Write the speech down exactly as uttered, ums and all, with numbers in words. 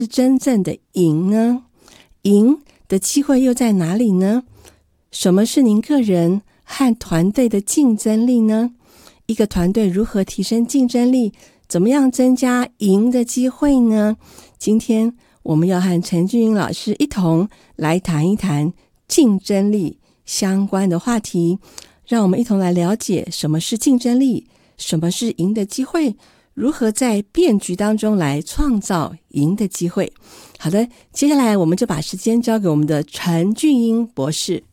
是真正的赢呢？赢的机会又在哪里呢？什么是您个人和团队的竞争力呢？一个团队如何提升竞争力？怎么样增加赢的机会呢？今天我们要和陈俊英老师一同来谈一谈竞争力相关的话题，让我们一同来了解什么是竞争力，什么是赢的机会，如何在变局当中来创造赢的机会。好的，接下来我们就把时间交给我们的陈俊英博士。